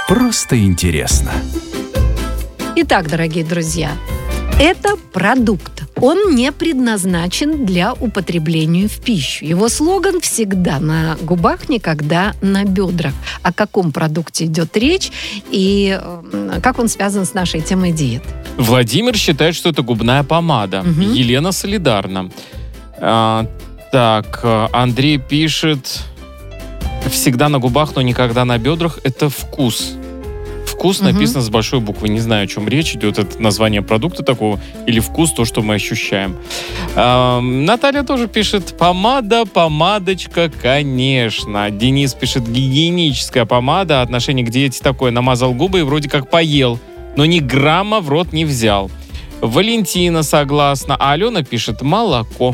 Просто интересно. Итак, дорогие друзья, это продукт. Он не предназначен для употребления в пищу. Его слоган всегда на губах, никогда на бедрах. О каком продукте идет речь и как он связан с нашей темой диет? Владимир считает, что это губная помада. Елена солидарна. Так, Андрей пишет: всегда на губах, но никогда на бедрах. Это вкус. Вкус написано с большой буквы. Не знаю, о чем речь идет. Это название продукта такого. Или вкус, то, что мы ощущаем. Наталья тоже пишет: помада, помадочка, конечно. Денис пишет: гигиеническая помада. Отношение к диете такое. Намазал губы и вроде как поел, но ни грамма в рот не взял. Валентина согласна. А Алена пишет: молоко.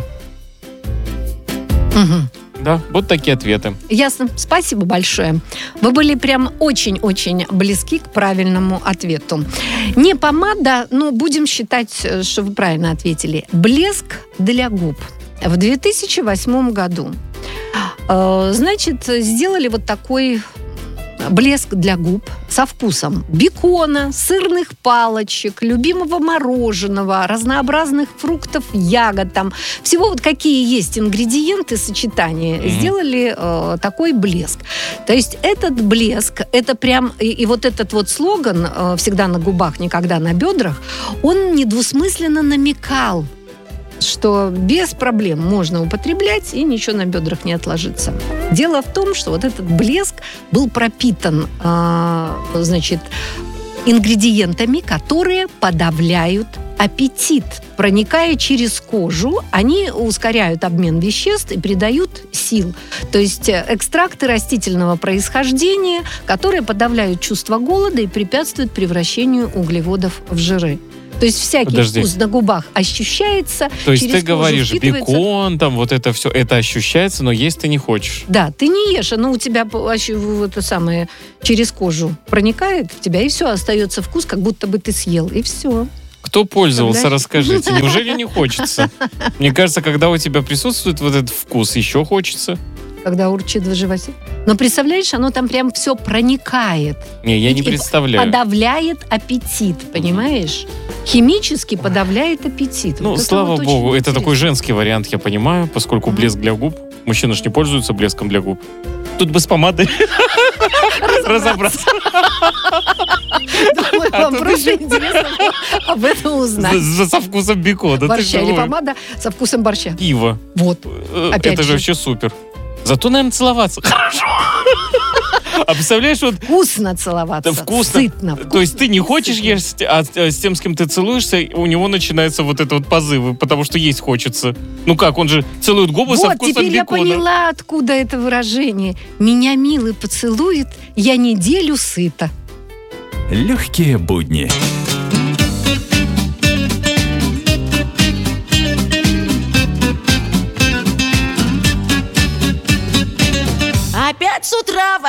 Да, вот такие ответы. Ясно. Спасибо большое. Вы были прям очень-очень близки к правильному ответу. Не помада, но будем считать, что вы правильно ответили. Блеск для губ. В 2008 году, значит, сделали вот такой блеск для губ со вкусом бекона, сырных палочек, любимого мороженого, разнообразных фруктов, ягод, там всего вот какие есть ингредиенты, сочетания, сделали такой блеск. То есть этот блеск, это прям, и вот этот вот слоган «всегда на губах, никогда на бедрах», он недвусмысленно намекал, что без проблем можно употреблять, и ничего на бедрах не отложится. Дело в том, что вот этот блеск был пропитан, значит, ингредиентами, которые подавляют аппетит. Проникая через кожу, они ускоряют обмен веществ и придают сил. То есть экстракты растительного происхождения, которые подавляют чувство голода и препятствуют превращению углеводов в жиры. То есть всякий вкус на губах ощущается. То есть ты говоришь, бекон, там вот это все, это ощущается, но есть ты не хочешь. Да, ты не ешь, оно у тебя это самое через кожу проникает в тебя, и все, остается вкус, как будто бы ты съел, и все. Кто пользовался, расскажите. Неужели не хочется? Мне кажется, когда у тебя присутствует вот этот вкус, еще хочется. Когда урчит в животе. Но представляешь, оно там прям все проникает. Не, я не представляю. Подавляет аппетит, понимаешь? Химически подавляет аппетит. Ну, вот слава богу, это такой женский вариант, я понимаю, поскольку блеск для губ. Мужчины же не пользуются блеском для губ. Тут бы с помадой разобраться. Думаю, вам просто интересно об этом узнать. Со вкусом бекона. Борща или помада со вкусом борща. Пиво. Вот. Это же вообще супер. Зато, наверное, целоваться хорошо. А представляешь, вот... Вкусно целоваться. Вкусно. Сытно. То есть ты не хочешь есть, а с тем, с кем ты целуешься, у него начинаются вот это вот позывы, потому что есть хочется. Ну как, он же целует губы со вкусом бекона. Вот, теперь я поняла, откуда это выражение. Меня милый поцелует, я неделю сыта. Легкие будни.